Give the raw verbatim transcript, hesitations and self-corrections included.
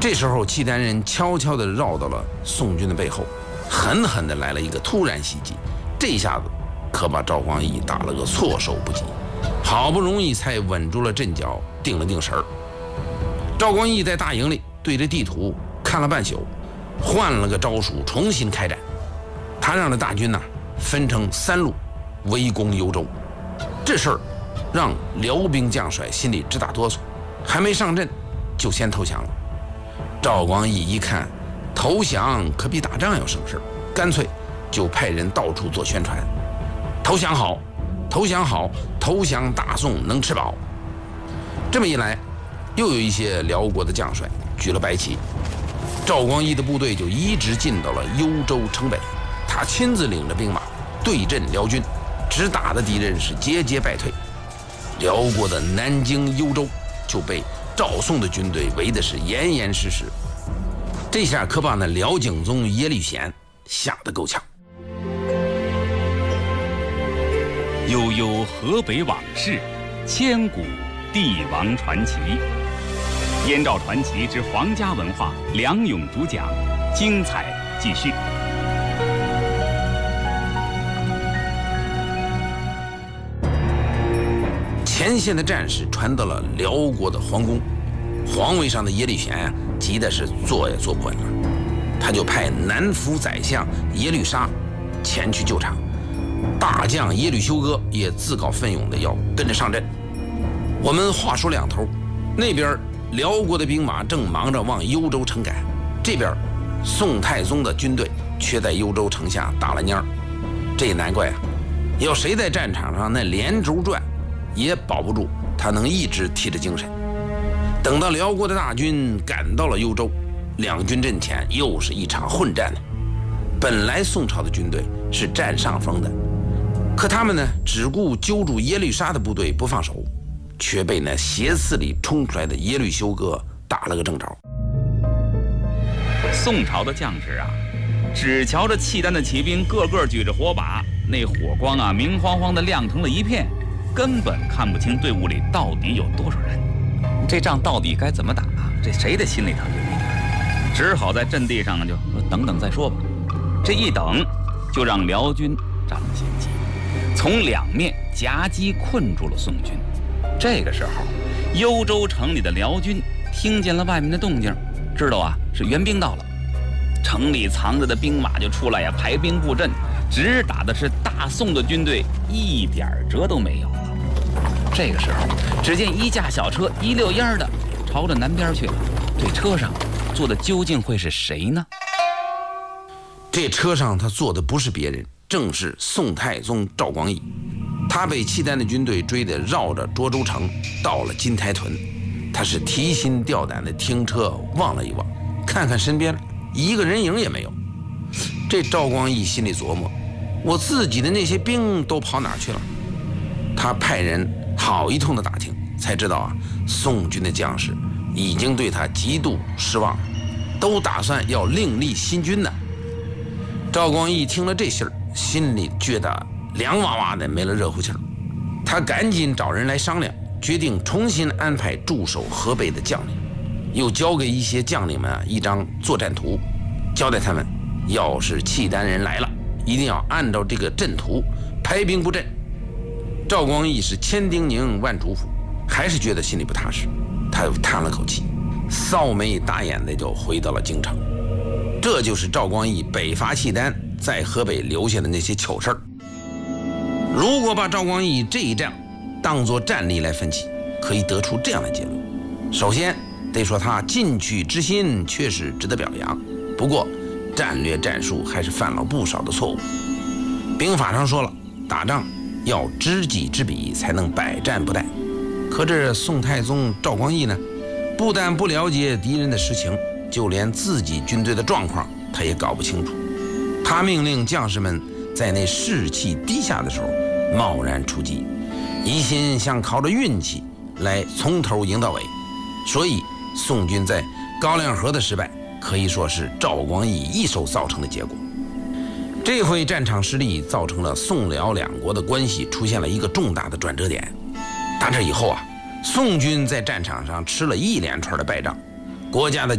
这时候，契丹人悄悄地绕到了宋军的背后，狠狠地来了一个突然袭击。这下子可把赵光义打了个措手不及，好不容易才稳住了阵脚，定了定神儿。赵光义在大营里对着地图看了半宿，换了个招数，重新开战。他让这大军呢、啊、分成三路围攻幽州。这事儿让辽兵将帅心里直打哆嗦，还没上阵就先投降了。赵光义一看投降可比打仗要省事，干脆就派人到处做宣传，投降好，投降好，投降大宋能吃饱。这么一来，又有一些辽国的将帅举了白旗，赵光义的部队就一直进到了幽州城北。他亲自领着兵马对阵辽军，直打的敌人是节节败退。辽国的南京、幽州就被赵宋的军队围的是严严实实。这下可把那辽景宗耶律贤吓得够呛。 悠悠河北往事，千古帝王传奇。燕赵传奇之皇家文化，梁勇主讲，精彩继续。前线的战事传到了辽国的皇宫，皇位上的耶律贤啊，急的是坐也坐不稳了。他就派南府宰相耶律沙前去救场，大将耶律休哥也自告奋勇的要跟着上阵。我们话说两头，那边辽国的兵马正忙着往幽州城赶，这边宋太宗的军队却在幽州城下打了蔫儿。这也难怪啊，要谁在战场上那连轴转，也保不住他能一直提着精神。等到辽国的大军赶到了幽州，两军阵前又是一场混战。本来宋朝的军队是占上风的，可他们呢只顾揪住耶律沙的部队不放手，却被那斜刺里冲出来的耶律休哥打了个正着。 宋朝的将士啊，只瞧着契丹的骑兵个个举着火把，那火光啊明晃晃的亮成了一片，根本看不清队伍里到底有多少人。这仗到底该怎么打啊？这谁的心里头有一点，只好在阵地上就说等等再说吧。这一等，就让辽军占了先机，从两面夹击困住了宋军。这个时候，幽州城里的辽军听见了外面的动静，知道啊是援兵到了，城里藏着的兵马就出来呀，排兵布阵，直打的是大宋的军队一点辙都没有了。这个时候，只见一架小车一溜烟的朝着南边去了。这车上坐的究竟会是谁呢？ 这车上他坐的不是别人，正是宋太宗赵光义。他被契丹的军队追得绕着涿州城到了金台屯，他是提心吊胆的停车望了一望，看看身边一个人影也没有。这赵光义心里琢磨，我自己的那些兵都跑哪儿去了？他派人好一通的打听，才知道啊，宋军的将士已经对他极度失望，都打算要另立新军呢。赵光义听了这信儿，心里觉得凉哇哇的，没了热乎气儿。他赶紧找人来商量，决定重新安排驻守河北的将领，又交给一些将领们啊一张作战图，交代他们，要是契丹人来了，一定要按照这个阵图排兵布阵。赵光义是千叮咛万嘱咐，还是觉得心里不踏实。他又叹了口气，扫眉打眼的就回到了京城。这就是赵光义北伐契丹在河北留下的那些糗事儿。如果把赵光义这一仗当作战例来分析，可以得出这样的结论：首先得说他进取之心确实值得表扬，不过战略战术还是犯了不少的错误。兵法上说了，打仗要知己知彼，才能百战不殆。可这宋太宗赵光义呢，不但不了解敌人的实情，就连自己军队的状况他也搞不清楚。他命令将士们在那士气低下的时候贸然出击，一心想靠着运气来从头赢到尾。所以宋军在高粱河的失败可以说是赵光义一手造成的结果。这回战场失利造成了宋辽两国的关系出现了一个重大的转折点。打这以后啊，宋军在战场上吃了一连串的败仗，国家的